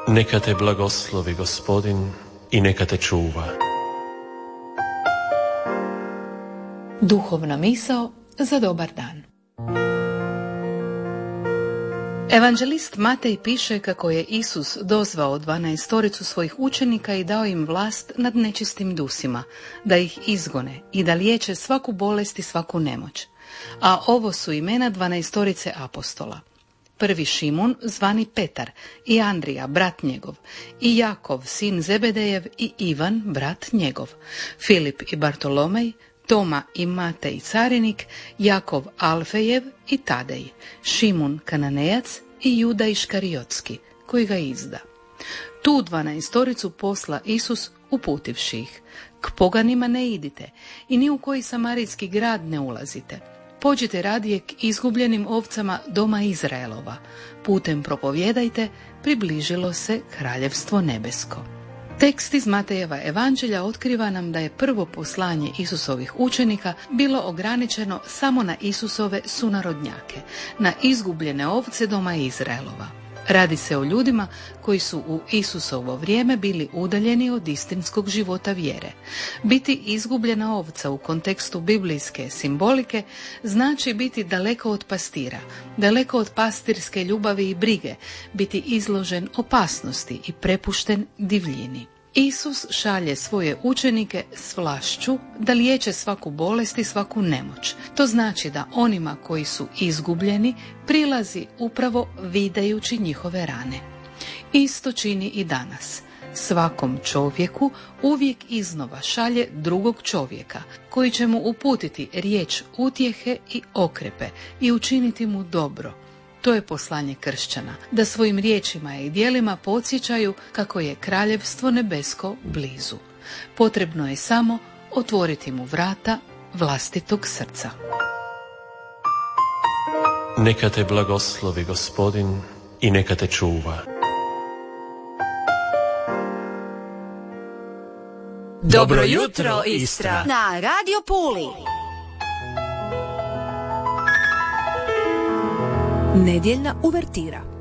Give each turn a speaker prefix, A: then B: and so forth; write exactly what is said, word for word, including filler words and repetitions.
A: Neka te blagoslovi Gospodin i neka te čuva.
B: Duhovna misao za dobar dan. Evanđelist Matej piše kako je Isus dozvao dvanaestoricu svojih učenika i dao im vlast nad nečistim dusima, da ih izgone i da liječe svaku bolest i svaku nemoć. A ovo su imena dvanaestorice apostola. Prvi Šimun, zvani Petar, i Andrija, brat njegov, i Jakov, sin Zebedejev, i Ivan, brat njegov, Filip i Bartolomej, Toma i Matej carinik, Jakov Alfejev i Tadej, Šimun Kananejac i Juda Iškariotski, koji ga izda. Tu dvanaestoricu posla Isus uputivši ih: k poganima ne idite i ni u koji samarijski grad ne ulazite. Pođite radije k izgubljenim ovcama doma Izraelova. Putem propovjedajte, približilo se kraljevstvo nebesko. Tekst iz Matejeva evanđelja otkriva nam da je prvo poslanje Isusovih učenika bilo ograničeno samo na Isusove sunarodnjake, na izgubljene ovce doma Izraelova. Radi se o ljudima koji su u Isusovo vrijeme bili udaljeni od istinskog života vjere. Biti izgubljena ovca u kontekstu biblijske simbolike znači biti daleko od pastira, daleko od pastirske ljubavi i brige, biti izložen opasnosti i prepušten divljini. Isus šalje svoje učenike s vlašću da liječe svaku bolest i svaku nemoć. To znači da onima koji su izgubljeni prilazi upravo vidajući njihove rane. Isto čini i danas. Svakom čovjeku uvijek iznova šalje drugog čovjeka koji će mu uputiti riječ utjehe i okrepe i učiniti mu dobro. To je poslanje kršćana, da svojim riječima i djelima podsjećaju kako je kraljevstvo nebesko blizu. Potrebno je samo otvoriti mu vrata vlastitog srca.
A: Neka te blagoslovi Gospodin i neka te čuva.
C: Dobro jutro, Istra! Na Radio Puli. Nedjeljna uvertira.